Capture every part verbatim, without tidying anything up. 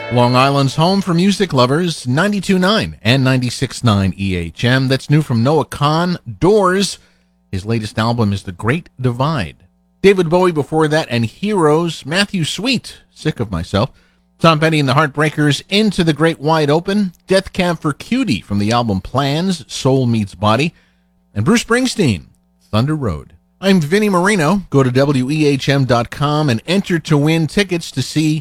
Long Island's home for music lovers, ninety-two point nine and ninety-six point nine E H M. That's new from Noah Kahan, Doors. His latest album is The Great Divide. David Bowie before that, and Heroes. Matthew Sweet, Sick of Myself. Tom Petty and the Heartbreakers, Into the Great Wide Open. Death Cab for Cutie from the album Plans, Soul Meets Body. And Bruce Springsteen, Thunder Road. I'm Vinnie Marino. Go to W E H M dot com and enter to win tickets to see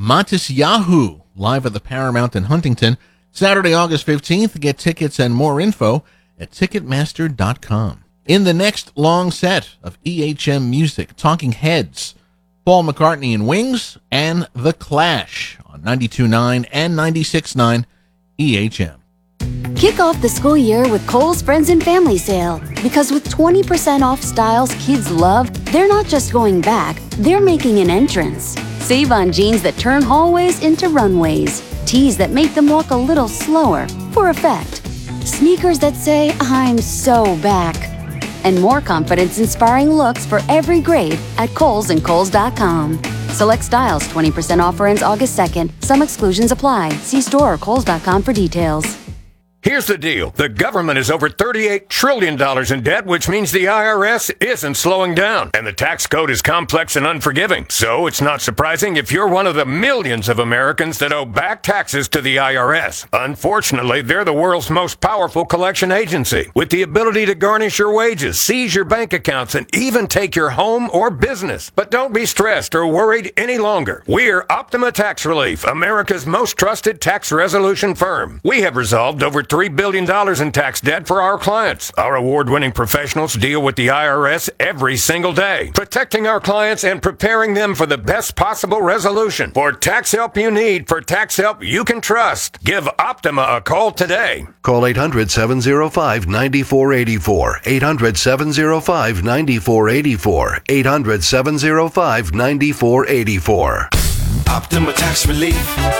Matisyahu live at the Paramount in Huntington, Saturday, August fifteenth. Get tickets and more info at Ticketmaster dot com. In the next long set of E H M music, Talking Heads, Paul McCartney and Wings, and The Clash on ninety-two point nine and ninety-six point nine E H M. Kick off the school year with Kohl's Friends and Family Sale. Because with twenty percent off styles kids love, they're not just going back, they're making an entrance. Save on jeans that turn hallways into runways, tees that make them walk a little slower for effect, sneakers that say, I'm so back, and more confidence-inspiring looks for every grade at Kohl's and Kohl's dot com. Select styles, twenty percent offer ends August second. Some exclusions apply. See store or Kohl's dot com for details. Here's the deal. The government is over thirty-eight trillion dollars in debt, which means the I R S isn't slowing down. And the tax code is complex and unforgiving. So it's not surprising if you're one of the millions of Americans that owe back taxes to the I R S. Unfortunately, they're the world's most powerful collection agency, with the ability to garnish your wages, seize your bank accounts, and even take your home or business. But don't be stressed or worried any longer. We're Optima Tax Relief, America's most trusted tax resolution firm. We have resolved over three billion dollars in tax debt for our clients. Our award-winning professionals deal with the I R S every single day, protecting our clients and preparing them for the best possible resolution. For tax help you need, for tax help you can trust, give Optima a call today. Call eight hundred, seven oh five, nine four eight four, eight hundred, seven oh five, nine four eight four, eight hundred, seven oh five, nine four eight four. Optima Tax Relief.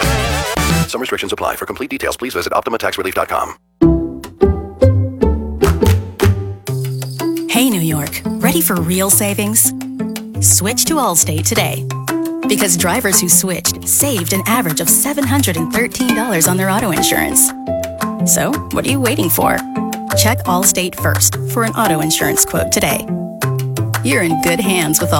Some restrictions apply. For complete details, please visit Optima Tax Relief dot com. Hey, New York, ready for real savings? Switch to Allstate today. Because drivers who switched saved an average of seven hundred thirteen dollars on their auto insurance. So, what are you waiting for? Check Allstate first for an auto insurance quote today. You're in good hands with